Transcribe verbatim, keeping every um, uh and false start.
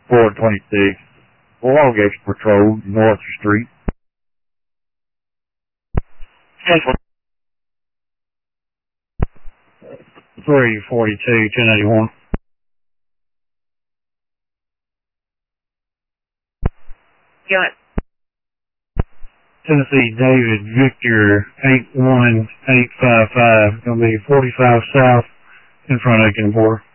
four twenty-six, Log X Patrol, North Street. three forty-two, ten eighty-one. Got it. Tennessee David Victor eight one eight five five, gonna be forty-five south in front of Aiken Border.